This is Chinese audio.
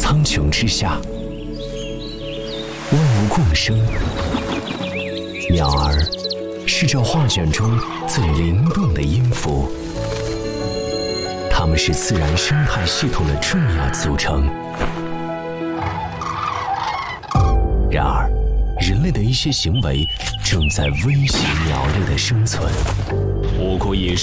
苍穹之下，万物共生。鸟儿是这画卷中最灵动的音符，它们是自然生态系统的重要组成。然而，人类的一些行为正在威胁鸟类的生存。我国野